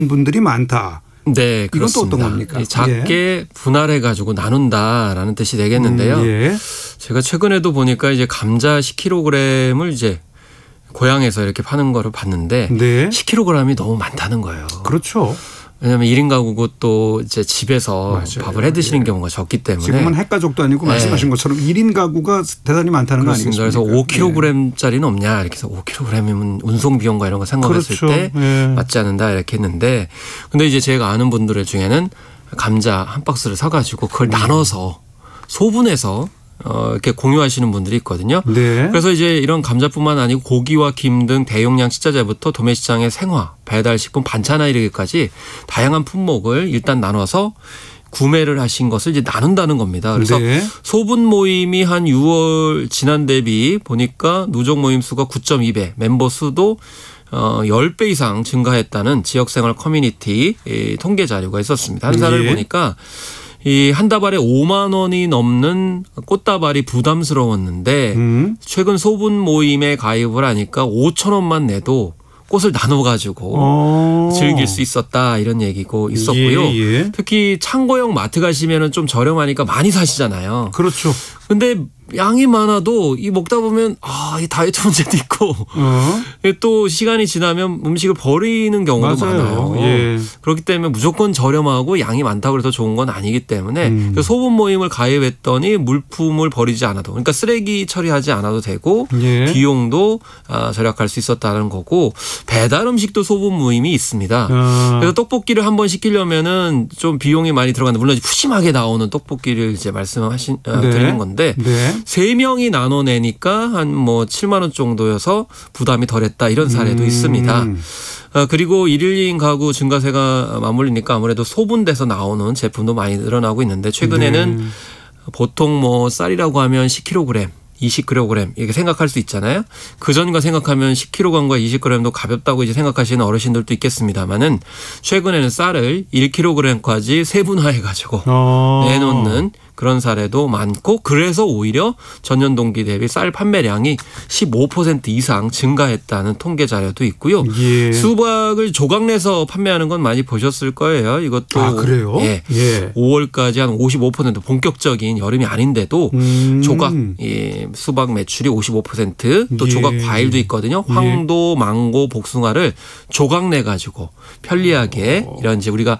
분들이 많다. 네, 이건 또 어떤 그렇습니다. 겁니까? 작게 분할해가지고 나눈다라는 뜻이 되겠는데요. 예. 제가 최근에도 보니까 이제 감자 10kg을 이제 고향에서 이렇게 파는 거를 봤는데 네. 10kg이 너무 많다는 거예요. 그렇죠. 왜냐하면 1인 가구고 또 이제 집에서 맞아요. 밥을 해 드시는 경우가 적기 때문에 지금은 핵가족도 아니고 말씀하신 것처럼 1인 가구가 대단히 많다는 거 그렇습니다. 아니겠습니까? 그래서 5kg짜리는 없냐 이렇게 해서 5kg이면 운송 비용과 이런 거 생각했을 그렇죠. 때 예. 맞지 않는다 이렇게 했는데 근데 이제 제가 아는 분들 중에는 감자 한 박스를 사가지고 그걸 나눠서 소분해서 이렇게 공유하시는 분들이 있거든요. 네. 그래서 이제 이런 감자뿐만 아니고 고기와 김 등 대용량 식자재부터 도매시장의 생화, 배달식품, 반찬에 이르기까지 다양한 품목을 일단 나눠서 구매를 하신 것을 이제 나눈다는 겁니다. 그래서 네. 소분 모임이 한 6월 지난 대비 보니까 누적 모임 수가 9.2배, 멤버 수도 10배 이상 증가했다는 지역생활 커뮤니티 통계 자료가 있었습니다. 한 사례를 예. 보니까 이 한 다발에 5만 원이 넘는 꽃다발이 부담스러웠는데 최근 소분 모임에 가입을 하니까 5천 원만 내도 꽃을 나눠가지고 즐길 수 있었다 이런 얘기고 있었고요. 예, 예. 특히 창고형 마트 가시면은 좀 저렴하니까 많이 사시잖아요. 그렇죠. 근데 양이 많아도 이 먹다 보면 이 다이어트 문제도 있고 또 시간이 지나면 음식을 버리는 경우도 맞아요. 많아요. 예. 그렇기 때문에 무조건 저렴하고 양이 많다고 해서 좋은 건 아니기 때문에 소분 모임을 가입했더니 물품을 버리지 않아도 그러니까 쓰레기 처리하지 않아도 되고 예. 비용도 절약할 수 있었다는 거고 배달 음식도 소분 모임이 있습니다. 그래서 떡볶이를 한번 시키려면은 좀 비용이 많이 들어가는데 물론 푸짐하게 나오는 떡볶이를 이제 드리는 건데 네. 3명이 나눠내니까 한 뭐 7만 원 정도여서 부담이 덜했다 이런 사례도 있습니다. 그리고 1인 가구 증가세가 맞물리니까 아무래도 소분돼서 나오는 제품도 많이 늘어나고 있는데 최근에는 보통 뭐 쌀이라고 하면 10kg 20kg 이렇게 생각할 수 있잖아요. 그전과 생각하면 10kg과 20g도 가볍다고 이제 생각하시는 어르신들도 있겠습니다만은 최근에는 쌀을 1kg까지 세분화해 가지고 내놓는 그런 사례도 많고 그래서 오히려 전년 동기 대비 쌀 판매량이 15% 이상 증가했다는 통계 자료도 있고요. 예. 수박을 조각 내서 판매하는 건 많이 보셨을 거예요. 이것도 그래요? 예. 예. 5월까지 한 55% 본격적인 여름이 아닌데도 조각 수박 매출이 55%또 조각 과일도 있거든요. 황도, 망고, 복숭아를 조각 내 가지고 편리하게 이런 이제 우리가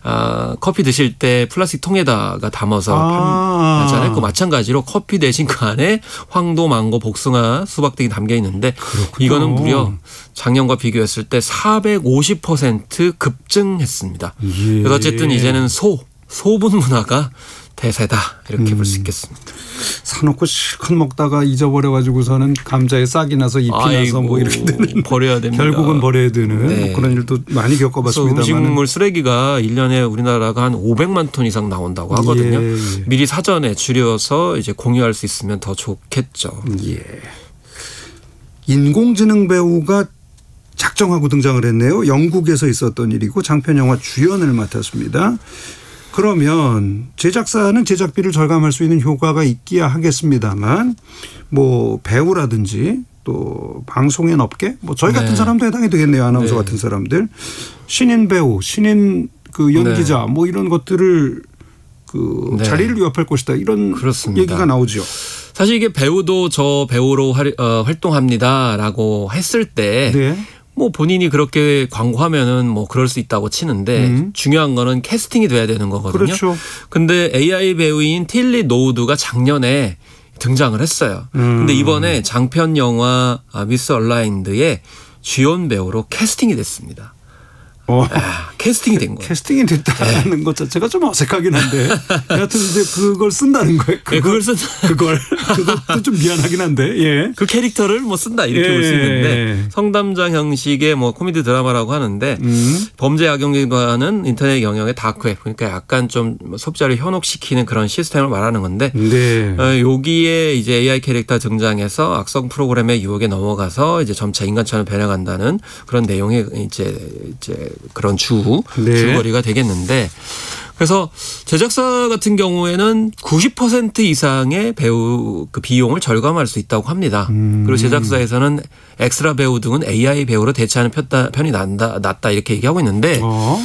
커피 드실 때 플라스틱 통에다가 담아서 판매하잖아요. 그 마찬가지로 커피 대신 그 안에 황도, 망고, 복숭아, 수박 등이 담겨 있는데 그렇군요. 이거는 무려 작년과 비교했을 때 450% 급증했습니다. 예. 그래서 어쨌든 이제는 소분 문화가 대세다 이렇게 볼 수 있겠습니다. 사놓고 실컷 먹다가 잊어버려가지고서는 감자에 싹이 나서 잎이 나서 뭐 이렇게 되는 버려야 됩니다. 결국은 버려야 되는 네. 그런 일도 많이 겪어봤습니다만 음식물 쓰레기가 1년에 우리나라가 한 500만 톤 이상 나온다고 하거든요. 예. 미리 사전에 줄여서 이제 공유할 수 있으면 더 좋겠죠. 예. 인공지능 배우가 작정하고 등장을 했네요. 영국에서 있었던 일이고 장편 영화 주연을 맡았습니다. 그러면 제작사는 제작비를 절감할 수 있는 효과가 있기야 하겠습니다만 뭐 배우라든지 또 방송인 업계 뭐 저희 같은 사람도 해당이 되겠네요. 아나운서 같은 사람들 신인 배우 신인 그 연기자 뭐 이런 것들을 그 자리를 위협할 것이다 이런 그렇습니다. 얘기가 나오죠. 사실 이게 배우도 저 배우로 활동합니다라고 했을 때 뭐 본인이 그렇게 광고하면은 뭐 그럴 수 있다고 치는데 중요한 거는 캐스팅이 돼야 되는 거거든요. 그렇죠. 근데 AI 배우인 틸리 노우드가 작년에 등장을 했어요. 근데 이번에 장편 영화 미스 얼라인드의 주연 배우로 캐스팅이 됐습니다. 캐스팅이 된 거예요. 캐스팅이 됐다는 것 자체가 좀 어색하긴 한데 여하튼 이제 그걸 쓴다는 거예요. 그걸 그것도 좀 미안하긴 한데 예. 그 캐릭터를 뭐 쓴다 이렇게 볼 수 있는데 성담자 형식의 뭐 코미디 드라마라고 하는데 범죄 악용기도 하는 인터넷 영역의 다크웹 그러니까 약간 좀 소비자를 현혹시키는 그런 시스템을 말하는 건데 여기에 이제 AI 캐릭터 등장해서 악성 프로그램의 유혹에 넘어가서 이제 점차 인간처럼 변해간다는 그런 내용의 이제 그런 줄거리가 되겠는데 그래서 제작사 같은 경우에는 90% 이상의 배우 그 비용을 절감할 수 있다고 합니다. 그리고 제작사에서는 엑스트라 배우 등은 AI 배우로 대체하는 편이 낫다 이렇게 얘기하고 있는데